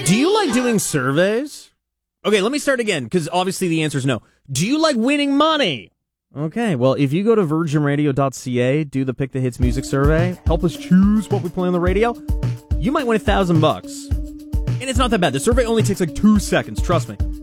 Do you like doing surveys? Okay, let me start again, because obviously the answer is no. Do you like winning money? Okay, well, if you go to virginradio.ca, do the Pick the Hits music survey, help us choose what we play on the radio, you might win $1,000. And it's not that bad. The survey only takes like 2 seconds, trust me.